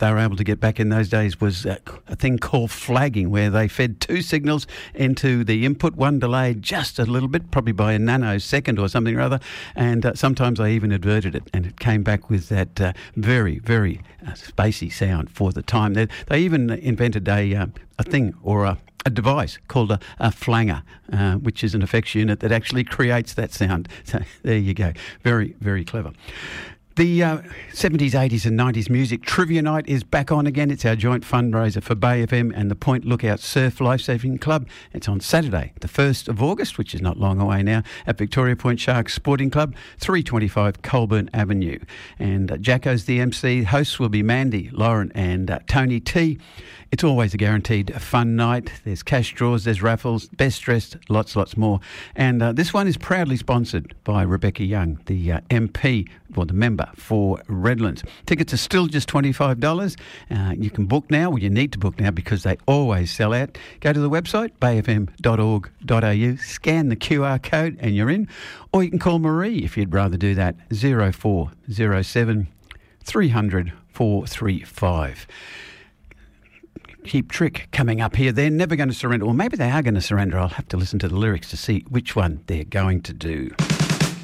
they were able to get back in those days was a thing called flagging, where they fed two signals into the input, one delayed just a little bit, probably by a nanosecond or something or other, and sometimes they even inverted it, and it came back with that very, very spacey sound for the time. They even invented a thing or a device called a flanger, which is an effects unit that actually creates that sound. So there you go. Very, very clever. The 70s, 80s and 90s Music Trivia Night is back on again. It's our joint fundraiser for Bay FM and the Point Lookout Surf Lifesaving Club. It's on Saturday, the 1st of August, which is not long away now, at Victoria Point Sharks Sporting Club, 325 Colburn Avenue. And Jacko's the MC. Hosts will be Mandy, Lauren and Tony T. It's always a guaranteed fun night. There's cash draws, there's raffles, best dressed, lots more. And this one is proudly sponsored by Rebecca Young, the MP, or the member for Redlands. Tickets are still just $25. You can book now, well, you need to book now because they always sell out. Go to the website, bayfm.org.au, scan the QR code and you're in. Or you can call Marie if you'd rather do that, 0407 300 435. Cheap Trick coming up here. They're never going to surrender. Or maybe they are going to surrender. I'll have to listen to the lyrics to see which one they're going to do.